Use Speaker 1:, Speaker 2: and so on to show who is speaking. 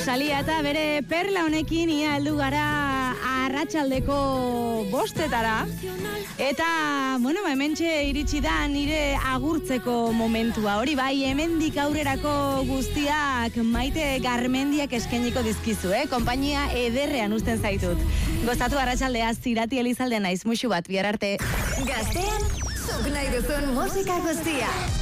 Speaker 1: Rosalia eta bere perla honekin ia heldu gara arratsaldeko 5:00 eta, hementxe iritsi da nire agurtzeko momentua. Hori bai, hemendik aurrerako guztiak Maite Garmendiak eskainiko dizkizu, konpainia ederrean uzten zaitut. Gozatu arratsaldea, Zirati Elizalde naiz, muxu bat, bihar arte.
Speaker 2: Gaztean, zuk nahi duzun musika guztia.